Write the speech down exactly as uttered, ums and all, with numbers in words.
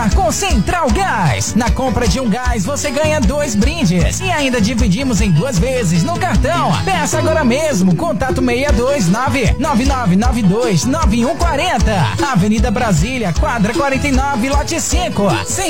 parcelar com Central Gás. Na compra de um gás, você ganha dois brindes. E ainda dividimos em duas vezes no cartão. Peça agora mesmo. Contato seis dois nove, nove nove nove dois, nove um quatro zero. Avenida Brasília, quadra quarenta e nove, lote cinco.